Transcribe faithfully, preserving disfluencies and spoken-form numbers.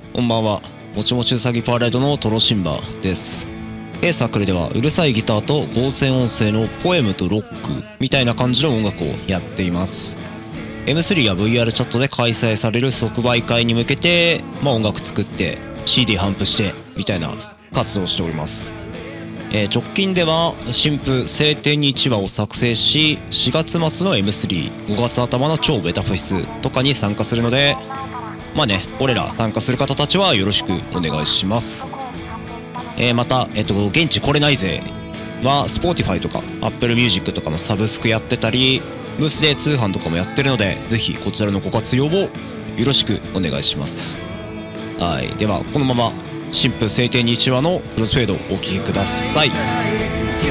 こんばんは。もちもちうさぎパレードのトロシンバです。A サークルではうるさいギターと合成音声のポエムとロックみたいな感じの音楽をやっています。エムスリー や ブイアール チャットで開催される即売会に向けて、まあ、音楽作って シーディー 頒布してみたいな活動をしております。えー、直近では新譜晴天にいちわを作成し、しがつ末の エムスリー、ごがつ頭の超ベタフェスとかに参加するので、まあね、俺ら参加する方たちはよろしくお願いします。えー、また、えっと、現地来れないぜは Spotify とか Apple Music とかのサブスクやってたり、ブースで通販とかもやってるので、ぜひこちらのご活用をよろしくお願いします。はい、ではこのまま新婦晴天にいちわのクロスフェードをお聴きください。